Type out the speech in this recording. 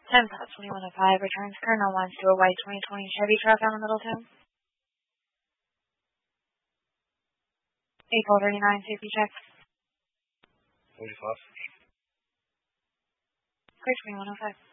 10 past 2105 returns Colonel wants to a white 2020 Chevy truck on the Middleton. April 39 safety check. 45. Clear 2105.